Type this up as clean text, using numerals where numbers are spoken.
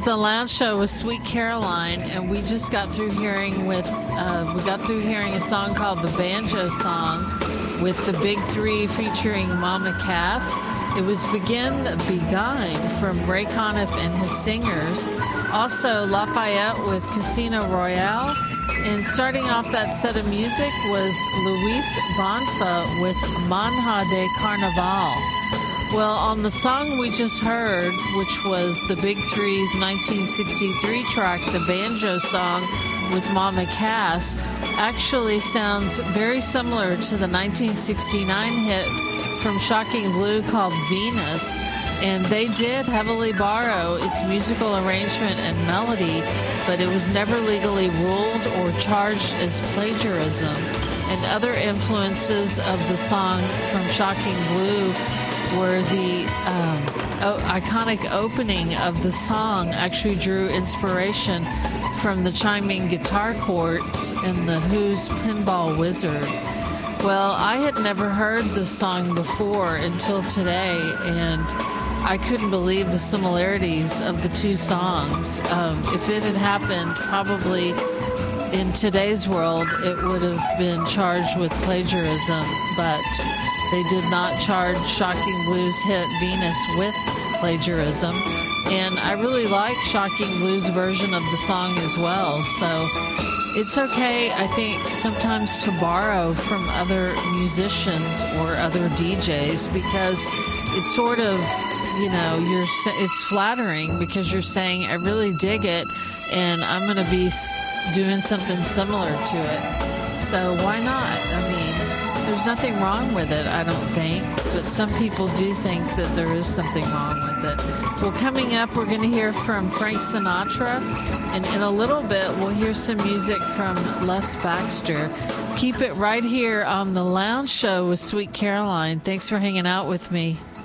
the Lounge Show with Sweet Caroline, and we just got through hearing a song called The Banjo Song with the Big Three featuring Mama Cass. It was Begun from Ray Conniff and his singers. Also Lafayette with Casino Royale. And starting off that set of music was Luis Bonfa with Manja de Carnaval. Well, on the song we just heard, which was the Big Three's 1963 track, The Banjo Song with Mama Cass, actually sounds very similar to the 1969 hit from Shocking Blue called Venus, and they did heavily borrow its musical arrangement and melody, but it was never legally ruled or charged as plagiarism. And other influences of the song from Shocking Blue were the iconic opening of the song actually drew inspiration from the chiming guitar chords in The Who's Pinball Wizard. Well, I had never heard this song before until today, and I couldn't believe the similarities of the two songs. If it had happened, probably in today's world, it would have been charged with plagiarism, but they did not charge Shocking Blue's hit Venus with plagiarism. And I really like Shocking Blue's version of the song as well. So it's okay, I think, sometimes to borrow from other musicians or other DJs, because it's sort of, it's flattering because you're saying, I really dig it and I'm going to be doing something similar to it. So why not? I mean, there's nothing wrong with it, I don't think, but some people do think that there is something wrong with it. Well, coming up, we're going to hear from Frank Sinatra, and in a little bit, we'll hear some music from Les Baxter. Keep it right here on The Lounge Show with Sweet Caroline. Thanks for hanging out with me.